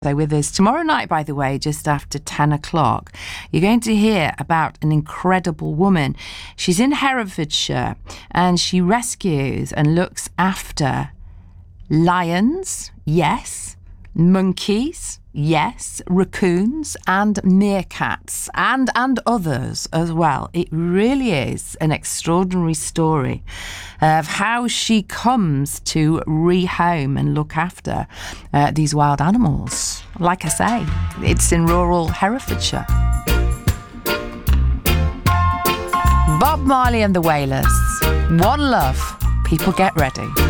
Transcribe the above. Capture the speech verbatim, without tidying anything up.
With us tomorrow night, by the way, just after ten o'clock, you're going to hear about an incredible woman. She's in Herefordshire and she rescues and looks after lions, yes, monkeys, yes, raccoons and meerkats and and others as well. It really is an extraordinary story of how she comes to rehome and look after uh, these wild animals. Like I say, it's in rural Herefordshire. Bob Marley and the Wailers. One Love. People get ready.